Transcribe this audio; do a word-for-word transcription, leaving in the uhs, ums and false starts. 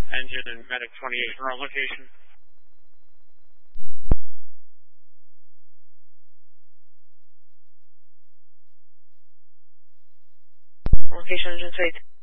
Engine and Medic twenty-eight, we're on location. Location engine twenty-eight.